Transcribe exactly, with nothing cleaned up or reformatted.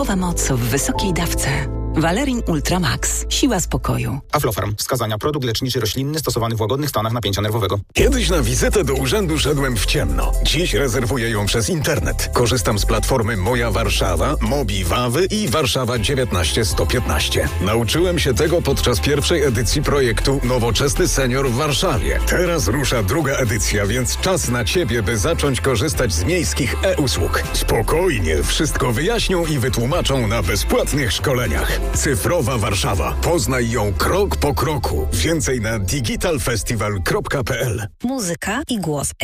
Nowa moc w wysokiej dawce. Valerin Ultra Max. Siła spokoju. Aflofarm. Wskazania. Produkt leczniczy roślinny stosowany w łagodnych stanach napięcia nerwowego. Kiedyś na wizytę do urzędu szedłem w ciemno. Dziś rezerwuję ją przez internet. Korzystam z platformy Moja Warszawa, Mobi Wawy i Warszawa dziewiętnaście sto piętnaście. Nauczyłem się tego podczas pierwszej edycji projektu Nowoczesny Senior w Warszawie. Teraz rusza druga edycja, więc czas na Ciebie, by zacząć korzystać z miejskich e-usług. Spokojnie, wszystko wyjaśnią i wytłumaczą na bezpłatnych szkoleniach. Cyfrowa Warszawa. Poznaj ją krok po kroku. Więcej na digital festival kropka p l. Muzyka i głos